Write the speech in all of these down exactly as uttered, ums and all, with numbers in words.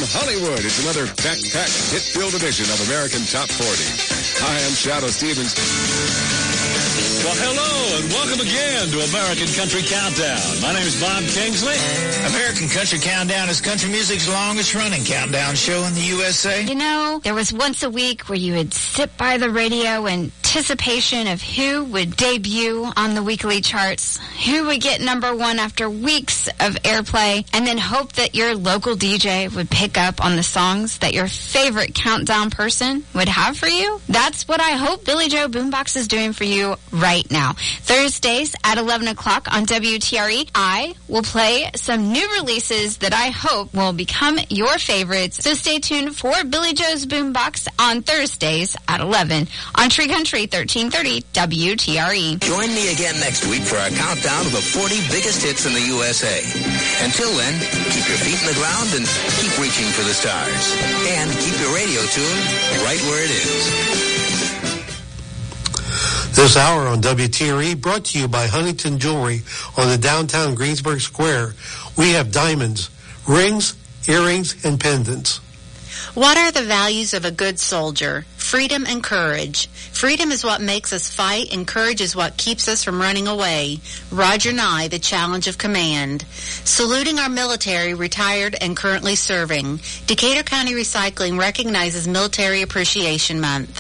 Hollywood. It's another packed-packed, hit-filled edition of American Top forty. Hi, I'm Shadow Stevens. Well, hello, and welcome again to American Country Countdown. My name is Bob Kingsley. American Country Countdown is country music's longest-running countdown show in the U S A. You know, there was once a week where you would sit by the radio in anticipation of who would debut on the weekly charts, who would get number one after weeks of airplay, and then hope that your local D J would pick up on the songs that your favorite countdown person would have for you. That's what I hope Billy Joe Boombox is doing for you right now. Thursdays at eleven o'clock on W T R E, I will play some new releases that I hope will become your favorites. So stay tuned for Billy Joe's Boombox on Thursdays at eleven on Tree Country thirteen thirty W T R E. Join me again next week for our countdown of the forty biggest hits in the U S A. Until then, keep your feet in the ground and keep reaching for the stars. And keep your radio tuned right where it is. This hour on W T R E brought to you by Huntington Jewelry on the downtown Greensburg Square. We have diamonds, rings, earrings, and pendants. What are the values of a good soldier? Freedom and courage. Freedom is what makes us fight, and courage is what keeps us from running away. Roger Nye, the challenge of command. Saluting our military, retired and currently serving. Decatur County Recycling recognizes Military Appreciation Month.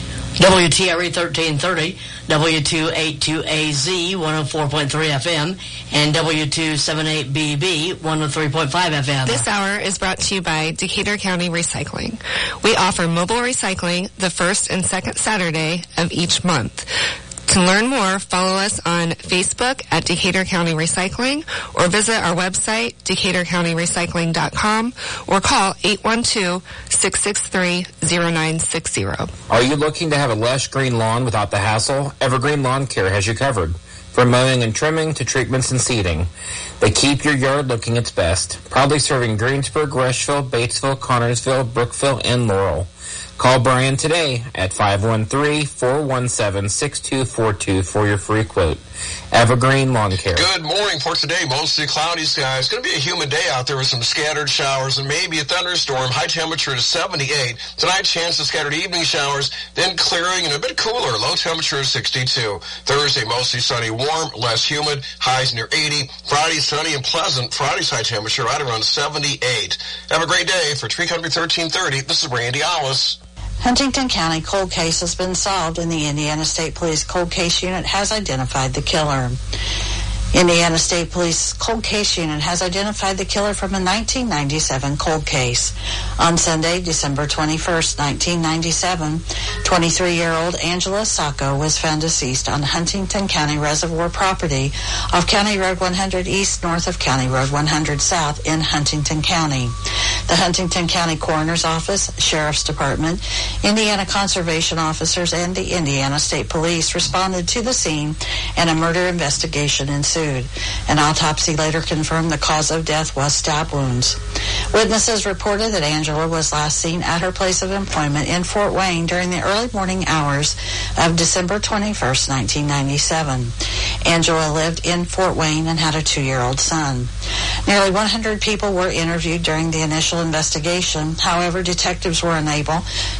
W T R E thirteen thirty, W two eighty-two A Z one oh four point three F M, and W two seventy-eight B B one oh three point five F M. This hour is brought to you by Decatur County Recycling. We offer mobile recycling the first and second Saturday of each month. To learn more, follow us on Facebook at Decatur County Recycling or visit our website, decatur county recycling dot com, or call eight one two, six six three, zero nine six zero. Are you looking to have a lush green lawn without the hassle? Evergreen Lawn Care has you covered. From mowing and trimming to treatments and seeding, they keep your yard looking its best. Proudly serving Greensburg, Rushville, Batesville, Connorsville, Brookville, and Laurel. Call Brian today at five one three, four one seven, six two four two for your free quote. Evergreen Lawn Care. Good morning. For today, mostly cloudy skies. It's going to be a humid day out there with some scattered showers and maybe a thunderstorm. High temperature is seventy-eight. Tonight, chance of scattered evening showers, then clearing and a bit cooler. Low temperature is sixty-two. Thursday, mostly sunny, warm, less humid. Highs near eighty. Friday, sunny and pleasant. Friday's high temperature right around seventy-eight. Have a great day. For Tree Country thirteen thirty, this is Randy Alice. Huntington County cold case has been solved, and the Indiana State Police Cold Case Unit has identified the killer. Indiana State Police Cold Case Unit has identified the killer from a nineteen ninety-seven cold case. On Sunday, December twenty-first, nineteen ninety-seven, twenty-three-year-old Angela Sacco was found deceased on Huntington County Reservoir property off County Road one hundred East, north of County Road one hundred South in Huntington County. The Huntington County Coroner's Office, Sheriff's Department, Indiana Conservation Officers, and the Indiana State Police responded to the scene, and a murder investigation ensued. An autopsy later confirmed the cause of death was stab wounds. Witnesses reported that Angela was last seen at her place of employment in Fort Wayne during the early morning hours of December twenty-first, nineteen ninety-seven. Angela lived in Fort Wayne and had a two-year-old son. Nearly one hundred people were interviewed during the initial investigation. However, detectives were unable